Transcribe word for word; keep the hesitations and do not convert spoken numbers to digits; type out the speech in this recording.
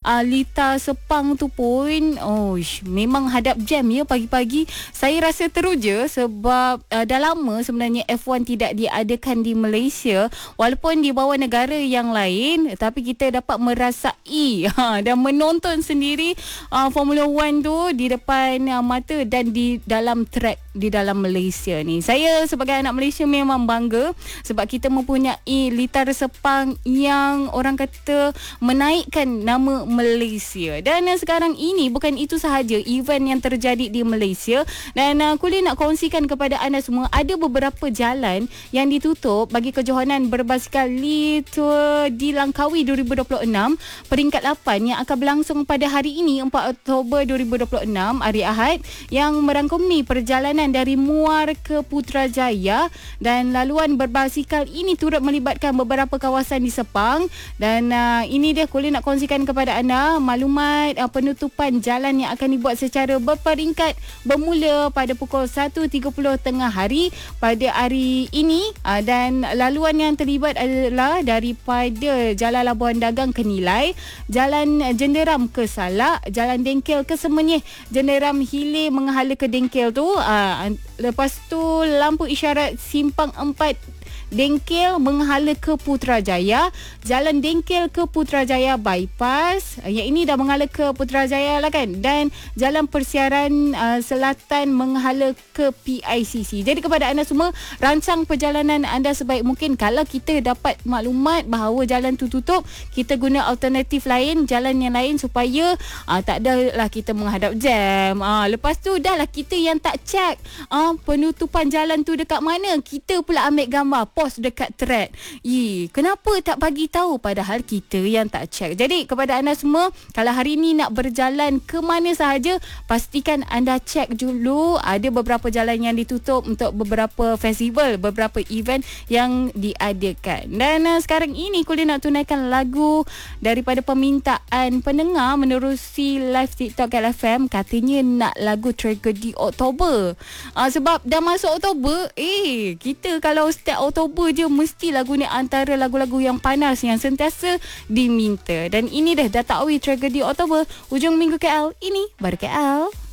uh, Lita Sepang tu pun oh, memang hadap jam ya pagi-pagi. Saya rasa teruja sebab uh, dah lama sebenarnya F one tidak diadakan di Malaysia, walaupun di bawah negara yang lain, tapi kita dapat merasai ha, dan menonton sendiri uh, Formula One tu di depan uh, mata dan di dalam track di dalam Malaysia ni. Saya sebagai anak Malaysia memang bangga sebab kita mempunyai Lita Sepang yang orang kata menaikkan nama Malaysia. Dan uh, sekarang ini bukan itu sahaja event yang terjadi di Malaysia, dan uh, Kulit nak kongsikan kepada anda semua ada beberapa jalan yang ditutup bagi kejohanan berbasikal Li Tour di Langkawi dua ribu dua puluh enam peringkat lapan yang akan berlangsung pada hari ini empat Oktober dua ribu dua puluh enam hari Ahad, yang merangkumi perjalanan dari Muar ke Putrajaya, dan laluan berbasikal ini turut melibatkan beberapa kawasan di Sepang. Dan uh, ini dia Kulit nak kongsikan kepada anda maklumat uh, penutupan jalan yang akan dibuat secara berperingkat bermula pada pukul satu tiga puluh tengah hari pada hari ini, uh, dan laluan yang terlibat adalah daripada Jalan Labuan Dagang ke Nilai, Jalan Jenderam ke Salak, Jalan Dengkel ke Semenyih, Jenderam Hilir menghala ke Dengkel tu, uh, lepas tu lampu isyarat Simpang empat Dengkel menghala ke Putrajaya, Jalan Dengkel ke Putrajaya bypass, yang ini dah menghala ke Putrajaya lah kan, dan Jalan Persiaran uh, Selatan menghala ke P I C C. Jadi kepada anda semua, rancang perjalanan anda sebaik mungkin. Kalau kita dapat maklumat bahawa jalan tu tutup, kita guna alternatif lain, jalan yang lain, supaya uh, tak adalah kita menghadap jam. Uh, lepas tu dah lah kita yang tak check uh, penutupan jalan tu dekat mana, kita pula ambil gambar pos dekat track. Ih, kenapa tak bagi tahu padahal kita yang tak check. Jadi kepada anda semua, kalau hari ni nak berjalan ke mana sahaja, pastikan anda check dulu. Ada beberapa jalan yang ditutup untuk beberapa festival, beberapa event yang diadakan. Dan uh, sekarang ini Kulit nak tunaikan lagu daripada permintaan pendengar menerusi live TikTok L F M. Katanya nak lagu Tragedi Oktober. Uh, sebab dah masuk Oktober, eh kita kalau setiap Oktober je mesti lagu ni antara lagu-lagu yang panas yang sentiasa diminta. Dan ini dah dah tahu Tragedi Oktober. Hujung minggu K L, ini baru K L.